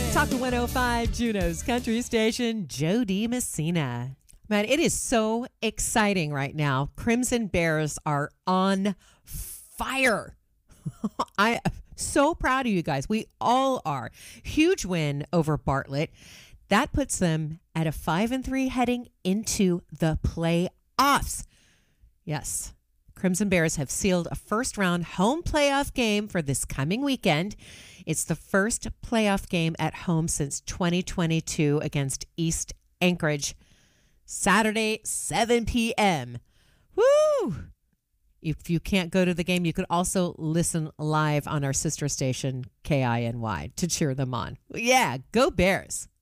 Talk 105, Juneau's country station, Jody Messina. Man, it is so exciting right now. Crimson Bears are on fire. I'm so proud of you guys. We all are. Huge win over Bartlett. That puts them at a 5-3 heading into the playoffs. Yes. Crimson Bears have sealed a first-round home playoff game for this coming weekend. It's the first playoff game at home since 2022 against East Anchorage. Saturday, 7 p.m. Woo! If you can't go to the game, you could also listen live on our sister station, KINY, to cheer them on. Yeah, go Bears.